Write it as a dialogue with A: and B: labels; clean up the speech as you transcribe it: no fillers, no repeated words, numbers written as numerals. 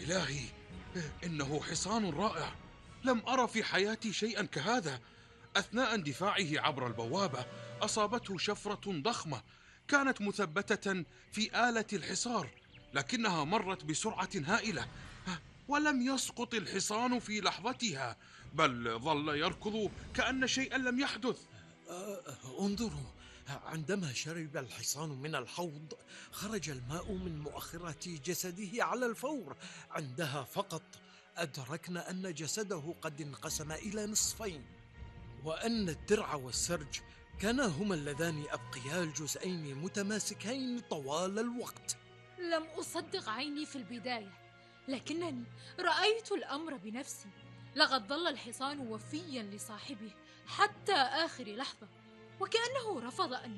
A: إلهي، إنه حصان رائع. لم أرى في حياتي شيئا كهذا. أثناء اندفاعه عبر البوابة أصابته شفرة ضخمة كانت مثبتة في آلة الحصار، لكنها مرت بسرعة هائلة، ولم يسقط الحصان في لحظتها، بل ظل يركض كأن شيئا لم يحدث.
B: انظروا، عندما شرب الحصان من الحوض خرج الماء من مؤخرة جسده على الفور. عندها فقط أدركنا أن جسده قد انقسم إلى نصفين، وأن الدرع والسرج كانا هما اللذان أبقيا الجزئين متماسكين طوال الوقت.
C: لم أصدق عيني في البداية، لكنني رأيت الأمر بنفسي. لقد ظل الحصان وفيا لصاحبه حتى آخر لحظة، وكأنه رفض أن